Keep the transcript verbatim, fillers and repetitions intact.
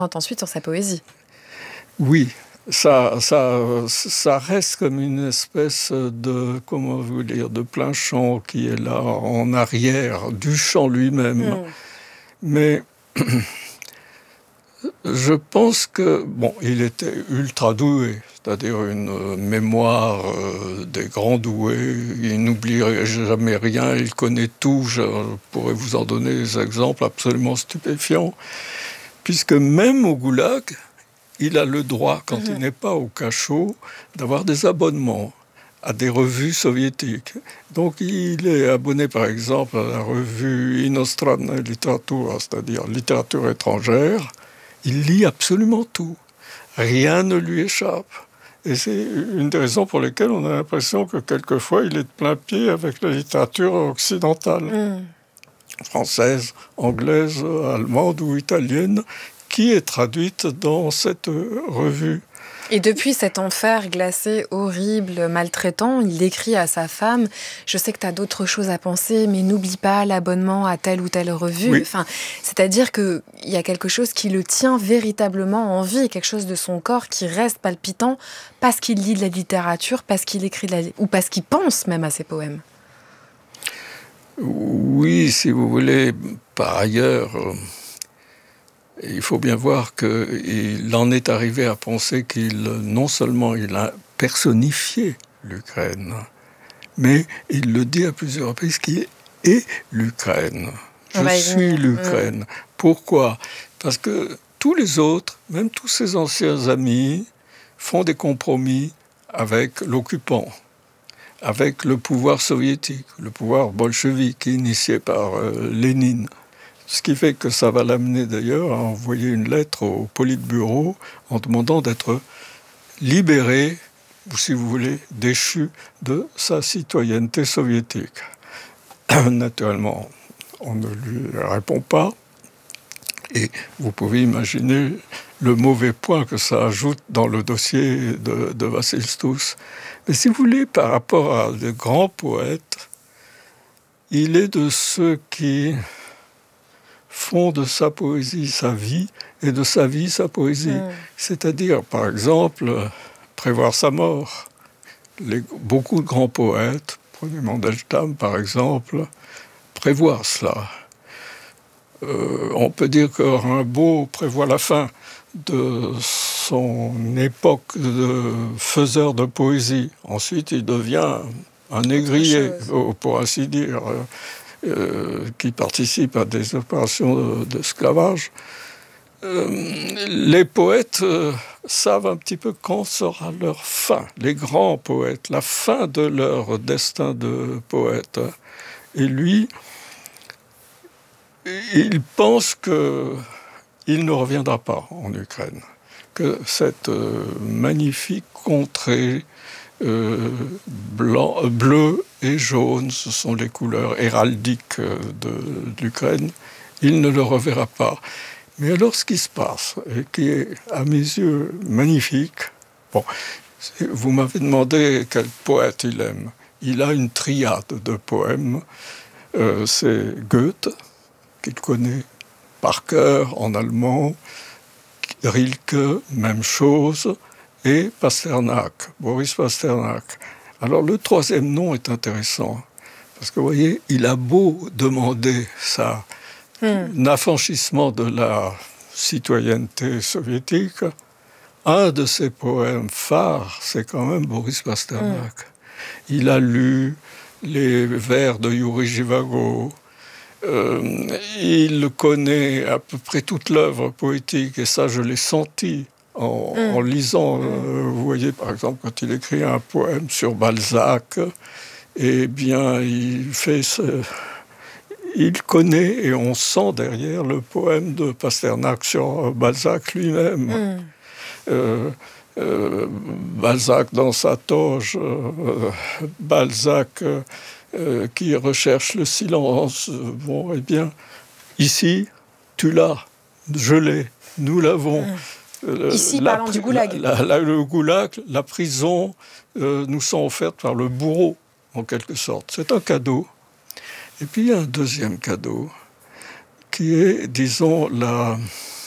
ensuite sur sa poésie. Oui, ça, ça, ça reste comme une espèce de, comment vous dire, de plein chant qui est là en arrière du chant lui-même. Mmh. Mais je pense que, bon, il était ultra doué, c'est-à-dire une mémoire euh, des grands doués. Il n'oublierait jamais rien, il connaît tout. Je pourrais vous en donner des exemples absolument stupéfiants. Puisque même au goulag, il a le droit, quand mmh. il n'est pas au cachot, d'avoir des abonnements à des revues soviétiques. Donc il est abonné par exemple à la revue Inostrana Literatura, c'est-à-dire littérature étrangère. Il lit absolument tout. Rien ne lui échappe. Et c'est une des raisons pour lesquelles on a l'impression que quelquefois il est de plein pied avec la littérature occidentale. Mmh. Française, anglaise, allemande ou italienne, qui est traduite dans cette revue. Et depuis cet enfer glacé, horrible, maltraitant, il écrit à sa femme « Je sais que tu as d'autres choses à penser, mais n'oublie pas l'abonnement à telle ou telle revue. Oui. » Enfin, c'est-à-dire qu'il y a quelque chose qui le tient véritablement en vie, quelque chose de son corps qui reste palpitant parce qu'il lit de la littérature, parce qu'il écrit de la... ou parce qu'il pense même à ses poèmes. Oui, si vous voulez, par ailleurs... Euh... Il faut bien voir qu'il en est arrivé à penser qu'il, non seulement il a personnifié l'Ukraine, mais il le dit à plusieurs reprises qu'il est l'Ukraine. Je suis l'Ukraine. Mmh. Pourquoi ? Parce que tous les autres, même tous ses anciens amis, font des compromis avec l'occupant, avec le pouvoir soviétique, le pouvoir bolchevique initié par euh, Lénine. Ce qui fait que ça va l'amener d'ailleurs à envoyer une lettre au Politburo en demandant d'être libéré, ou si vous voulez, déchu de sa citoyenneté soviétique. Naturellement, on ne lui répond pas. Et vous pouvez imaginer le mauvais point que ça ajoute dans le dossier de, de Vassil Stouss. Mais si vous voulez, par rapport à de grands poètes, il est de ceux qui font de sa poésie sa vie et de sa vie sa poésie. Mmh. C'est-à-dire, par exemple, prévoir sa mort. Les, beaucoup de grands poètes, prenez Mandelstam par exemple, prévoient cela. Euh, on peut dire que Rimbaud prévoit la fin de son époque de faiseur de poésie. Ensuite, il devient un négrier, pour ainsi dire. Euh, qui participent à des opérations d'esclavage, euh, les poètes euh, savent un petit peu quand sera leur fin, les grands poètes, la fin de leur destin de poète. Et lui, il pense qu'il ne reviendra pas en Ukraine, que cette euh, magnifique contrée Euh, blanc, bleu et jaune, ce sont les couleurs héraldiques de, de l'Ukraine. Il ne le reverra pas. Mais alors, ce qui se passe, et qui est à mes yeux magnifique, bon, vous m'avez demandé quel poète il aime. Il a une triade de poèmes. Euh, c'est Goethe, qu'il connaît par cœur en allemand, Rilke, même chose, et Pasternak, Boris Pasternak. Alors le troisième nom est intéressant, parce que vous voyez, il a beau demander ça, mm. un affranchissement de la citoyenneté soviétique, un de ses poèmes phares, c'est quand même Boris Pasternak. Mm. Il a lu les vers de Yuri Zhivago, euh, il connaît à peu près toute l'œuvre poétique, et ça je l'ai senti. En, mmh. en lisant, mmh. euh, vous voyez par exemple quand il écrit un poème sur Balzac, eh bien il fait ce, il connaît et on sent derrière le poème de Pasternak sur Balzac lui-même. Mmh. Euh, euh, Balzac dans sa toge, euh, Balzac euh, qui recherche le silence. Bon, eh bien ici tu l'as, je l'ai, nous l'avons. Mmh. Euh, Ici, la, parlant du goulag. La, la, la, le goulag, la prison, euh, nous sont offertes par le bourreau, en quelque sorte. C'est un cadeau. Et puis, il y a un deuxième cadeau, qui est, disons, la,